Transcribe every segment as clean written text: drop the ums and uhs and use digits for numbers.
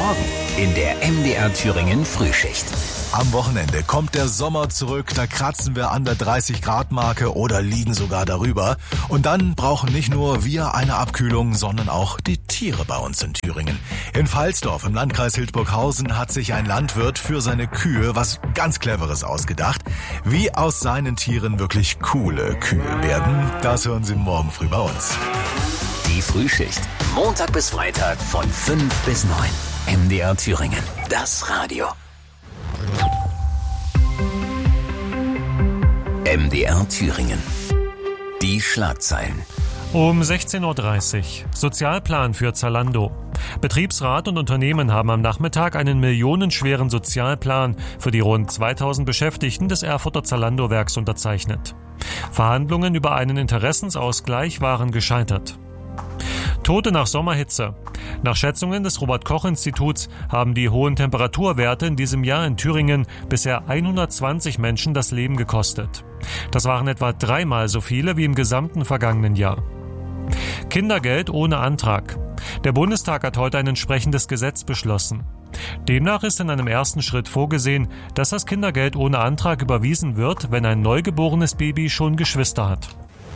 Morgen in der MDR Thüringen Frühschicht. Am Wochenende kommt der Sommer zurück, da kratzen wir an der 30-Grad-Marke oder liegen sogar darüber. Und dann brauchen nicht nur wir eine Abkühlung, sondern auch die Tiere bei uns in Thüringen. In Pfalzdorf im Landkreis Hildburghausen hat sich ein Landwirt für seine Kühe was ganz Cleveres ausgedacht. Wie aus seinen Tieren wirklich coole Kühe werden, das hören Sie morgen früh bei uns. Die Frühschicht, Montag bis Freitag von 5 bis 9. MDR Thüringen, das Radio. MDR Thüringen. Die Schlagzeilen. Um 16.30 Uhr. Sozialplan für Zalando. Betriebsrat und Unternehmen haben am Nachmittag einen millionenschweren Sozialplan für die rund 2000 Beschäftigten des Erfurter Zalando-Werks unterzeichnet. Verhandlungen über einen Interessensausgleich waren gescheitert. Tote nach Sommerhitze. Nach Schätzungen des Robert-Koch-Instituts haben die hohen Temperaturwerte in diesem Jahr in Thüringen bisher 120 Menschen das Leben gekostet. Das waren etwa 3-mal so viele wie im gesamten vergangenen Jahr. Kindergeld ohne Antrag. Der Bundestag hat heute ein entsprechendes Gesetz beschlossen. Demnach ist in einem ersten Schritt vorgesehen, dass das Kindergeld ohne Antrag überwiesen wird, wenn ein neugeborenes Baby schon Geschwister hat.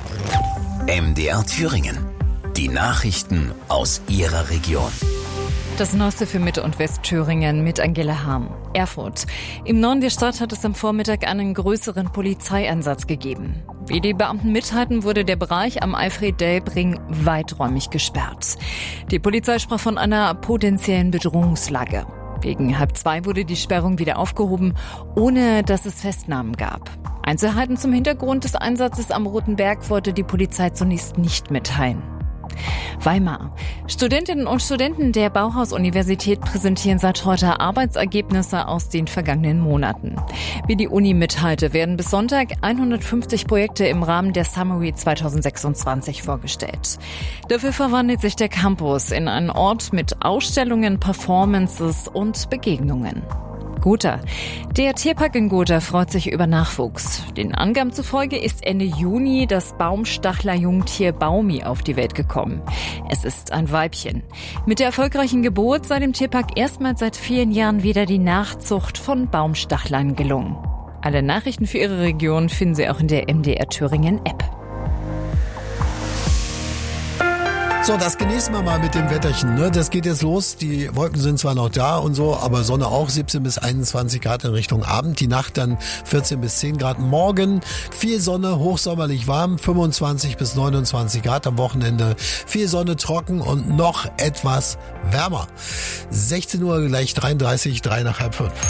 MDR Thüringen. Die Nachrichten aus Ihrer Region. Das Neueste für Mitte- und Westthüringen mit Angela Harm. Erfurt. Im Norden der Stadt hat es am Vormittag einen größeren Polizeieinsatz gegeben. Wie die Beamten mitteilten, wurde der Bereich am Alfred-Delp-Ring weiträumig gesperrt. Die Polizei sprach von einer potenziellen Bedrohungslage. Gegen 1:30 wurde die Sperrung wieder aufgehoben, ohne dass es Festnahmen gab. Einzelheiten zum Hintergrund des Einsatzes am Roten Berg wollte die Polizei zunächst nicht mitteilen. Weimar. Studentinnen und Studenten der Bauhaus-Universität präsentieren seit heute Arbeitsergebnisse aus den vergangenen Monaten. Wie die Uni mitteilte, werden bis Sonntag 150 Projekte im Rahmen der Summary 2026 vorgestellt. Dafür verwandelt sich der Campus in einen Ort mit Ausstellungen, Performances und Begegnungen. Gotha. Der Tierpark in Gotha freut sich über Nachwuchs. Den Angaben zufolge ist Ende Juni das Baumstachler-Jungtier Baumi auf die Welt gekommen. Es ist ein Weibchen. Mit der erfolgreichen Geburt sei dem Tierpark erstmals seit vielen Jahren wieder die Nachzucht von Baumstachlern gelungen. Alle Nachrichten für Ihre Region finden Sie auch in der MDR Thüringen App. So, das genießen wir mal mit dem Wetterchen, ne? Das geht jetzt los. Die Wolken sind zwar noch da und so, aber Sonne auch, 17 bis 21 Grad in Richtung Abend. Die Nacht dann 14 bis 10 Grad. Morgen viel Sonne, hochsommerlich warm, 25 bis 29 Grad. Am Wochenende viel Sonne, trocken und noch etwas wärmer. 16 Uhr gleich 33, 3 nach halb 5.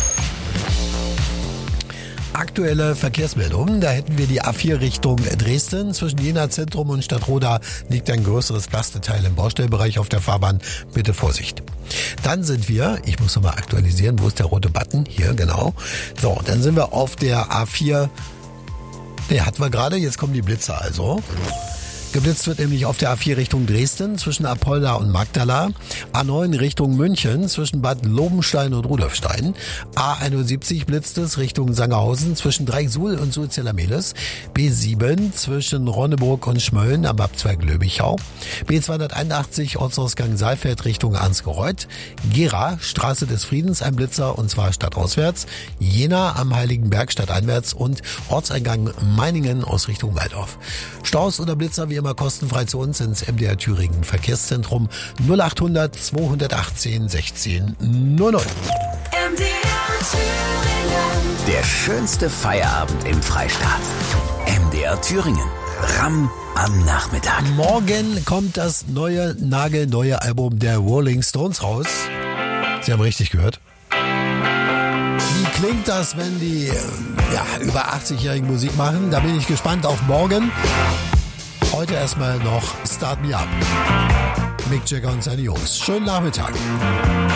Aktuelle Verkehrsmeldungen, da hätten wir die A4 Richtung Dresden. Zwischen Jena Zentrum und Stadtroda liegt ein größeres Lasteteil im Baustellbereich auf der Fahrbahn. Bitte Vorsicht. Dann sind wir, ich muss nochmal aktualisieren, wo ist der rote Button? Hier, genau. So, dann sind wir auf der A4. Hatten wir gerade, jetzt kommen die Blitzer also. Geblitzt wird nämlich auf der A4 Richtung Dresden zwischen Apolda und Magdala, A9 Richtung München zwischen Bad Lobenstein und Rudolfstein, A71 blitzt es Richtung Sangerhausen zwischen Dreiecksuhl und Sulzella-Mehlis, B7 zwischen Ronneburg und Schmölln am Abzweig Löbichau, B281 Ortsausgang Saalfeld Richtung Ansgereuth, Gera, Straße des Friedens, ein Blitzer und zwar stadtauswärts, Jena am Heiligenberg stadteinwärts und Ortseingang Meiningen aus Richtung Waldorf. Staus oder Blitzer wie immer kostenfrei zu uns ins MDR Thüringen Verkehrszentrum 0800 218 16 00. MDR Thüringen. Der schönste Feierabend im Freistaat. MDR Thüringen. Ram am Nachmittag. Morgen kommt das nagelneue Album der Rolling Stones raus. Sie haben richtig gehört. Wie klingt das, wenn die über 80-jährigen Musik machen? Da bin ich gespannt auf morgen. Heute erstmal noch Start Me Up. Mick Jagger und seine Jungs. Schönen Nachmittag.